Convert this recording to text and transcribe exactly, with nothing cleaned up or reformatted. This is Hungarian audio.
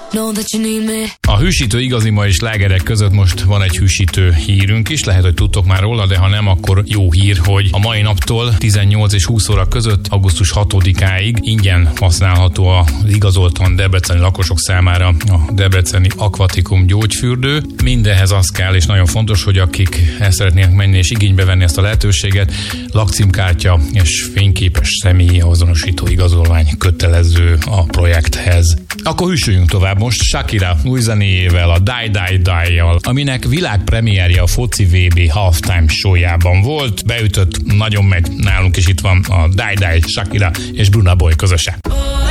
know that you need me. A hűsítő igazi ma és slágerek között most van egy hűsítő hírünk is, lehet, hogy tudtok már róla, de ha nem, akkor jó hír, hogy a mai naptól tizennyolc és húsz óra között augusztus hatodikáig ingyen használható az igazoltan debreceni lakosok számára a debreceni Aquaticum gyógyfürdő. Mindenhez az kell, és nagyon fontos, hogy akik el szeretnének menni és igénybe venni ezt a lehetőséget, lakcímkártya és fényképes személyi azonosító igazolvány kötelező a projekthez. Akkor hűsöljünk tovább most Shakira új zenéjével, a Die Die Die-jal, aminek világpremierje a foci vé bé halftime showjában volt. Beütött, nagyon megy nálunk, és itt van a Die Die, Shakira és Burna Boy közöse.